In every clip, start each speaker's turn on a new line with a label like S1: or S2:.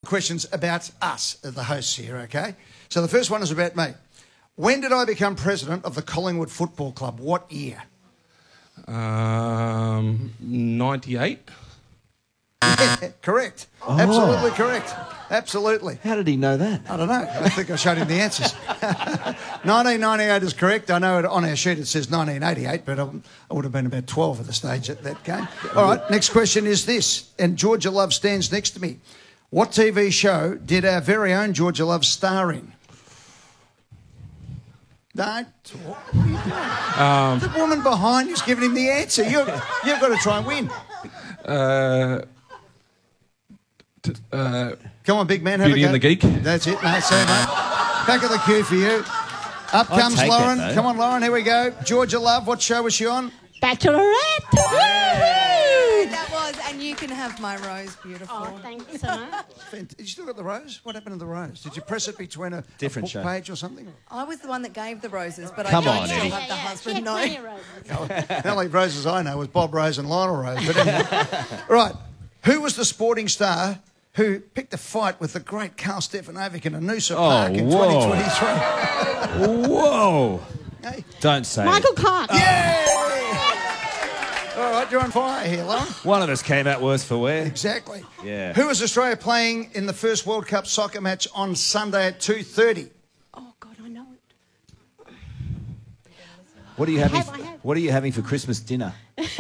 S1: questions about us, the hosts here, okay? So the first one is about me. When did I become president of the Collingwood Football Club? What year?
S2: 98.
S1: Yeah, correct. Oh. Absolutely correct. Absolutely.
S3: How did he know that?
S1: I don't know. I think I showed him the answers. 1998 is correct. I know on our sheet it says 1988, but I would have been about 12 at the stage at that game. All right, next question is this, and Georgia Love stands next to me. What TV show did our very own Georgia Love star in? Don't talk. The woman behind you's giving him the answer. You've got to try and win. Come on, big man, have
S2: Beauty
S1: a go.
S2: and the Geek.
S1: That's it. No, sorry, mate. Back of the queue for you. Up comes Lauren. Come on, Lauren, here we go. Georgia Love, what show was she on?
S4: Bachelorette.
S5: That was, and you can have my rose, beautiful.
S4: Oh, thank you so much.
S1: Did you still got the rose? What happened to the rose? Did you press it between a
S3: Different
S1: book
S3: show.
S1: page or something?
S5: I was the one that gave the roses, but
S3: Come
S5: I don't
S3: on,
S5: still
S3: Eddie.
S5: have the husband.
S4: She
S5: No.
S4: had plenty of roses.
S1: The only roses I know was Bob Rose and Lionel Rose. But anyway. Right. Who was the sporting star who picked a fight with the great Carl Stefanovic in a Noosa Park in 2023?
S3: Whoa.
S1: Hey.
S3: Don't say
S4: Michael
S3: it.
S4: Cox.
S1: Yeah! All right, you're on fire here, Lauren.
S3: One of us came out worse for wear.
S1: Exactly.
S3: Yeah.
S1: Who was Australia playing in the first World Cup soccer match on Sunday at 2:30?
S4: Oh, God, I know it.
S3: What are you having?
S4: I have.
S3: What are you having for Christmas dinner?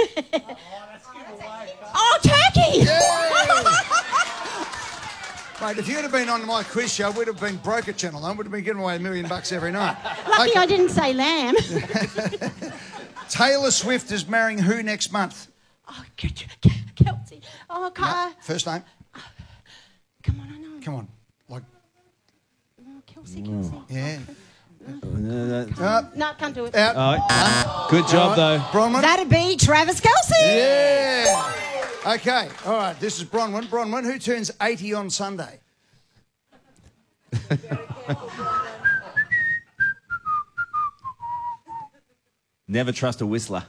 S4: Oh, turkey!
S1: Mate, if you'd have been on my quiz show, we'd have been broke at Channel 9. We'd have been giving away $1 million every night.
S4: Lucky I didn't say lamb.
S1: Taylor Swift is marrying who next month?
S4: Oh, Kelsey. Oh,
S1: No, first name.
S4: come on, I know.
S1: Come on. Like,
S4: Oh, Kelsey.
S1: yeah.
S4: No, can't do it.
S1: Out.
S3: Good job, though.
S1: Bronwyn?
S5: That'd be Travis Kelce.
S1: Yeah. Okay. All right. This is Bronwyn. Bronwyn, who turns 80 on Sunday?
S3: Never trust a whistler.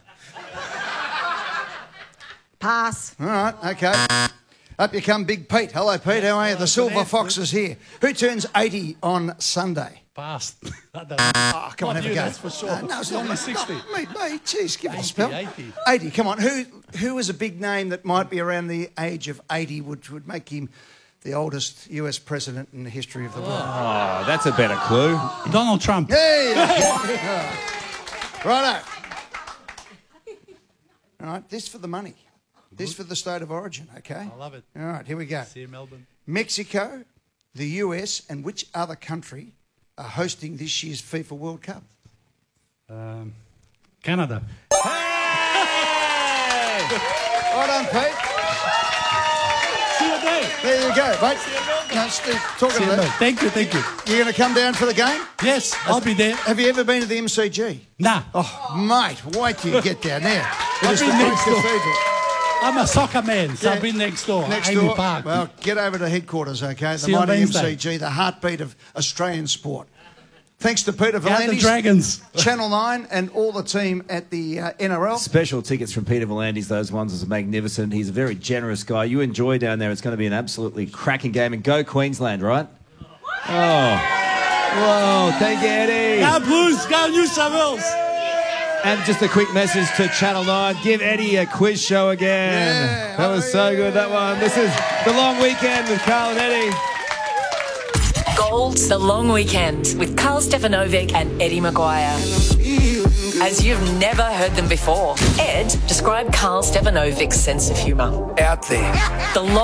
S5: Pass.
S1: All right. Okay. Up you come, Big Pete. Hello, Pete. How are you? The Silver Fox is here. Who turns 80 on Sunday?
S6: Past.
S1: Oh, come on, have a go.
S6: That's for sure.
S1: No, it's
S6: only
S1: not
S6: 60.
S1: Mate, geez, give it a spell.
S6: 80.
S1: 80, come on. Who is a big name that might be around the age of 80 which would make him the oldest US president in the history of the world?
S3: Oh, that's a better clue.
S6: Donald Trump.
S1: Hey! Righto. All right, this for the money. This for the state of origin, okay?
S6: I love it.
S1: All right, here we go.
S6: See you, Melbourne.
S1: Mexico, the US, and which other country are hosting this year's FIFA World Cup?
S6: Canada.
S1: Well done, Pete.
S6: See you there.
S1: There you go, mate. No, Steve, talking
S6: See you,
S1: about
S6: mate. Thank you, thank you.
S1: you're going to come down for the game?
S6: Yes, I'll be there.
S1: Have you ever been to the MCG?
S6: Nah,
S1: Oh, mate, wait till you get down there. It
S6: I've
S1: is
S6: been
S1: the
S6: next
S1: Great
S6: door.
S1: Cathedral.
S6: I'm a soccer man, so
S1: Yeah.
S6: I've been next door.
S1: Next
S6: Amy
S1: door.
S6: Park.
S1: Well, get over to headquarters, okay? The
S6: See you on
S1: mighty
S6: Wednesday.
S1: MCG, the heartbeat of Australian sport. Thanks to Peter
S6: Out the
S1: V'landys,
S6: Dragons.
S1: Channel 9, and all the team at the NRL.
S3: Special tickets from Peter V'landys. Those ones are magnificent. He's a very generous guy. You enjoy down there. It's going to be an absolutely cracking game. And go Queensland, right? Oh. Whoa, thank you, Eddie.
S6: Go Blues, go New South Wales.
S3: And just a quick message to Channel 9. Give Eddie a quiz show again.
S1: Yeah,
S3: That was so good, that one. This is The Long Weekend with Carl and Eddie.
S7: Gold, The Long Weekend with Carl Stefanovic and Eddie Maguire. As you've never heard them before, Ed described Carl Stefanovic's sense of humour.
S8: Out there.
S7: The Long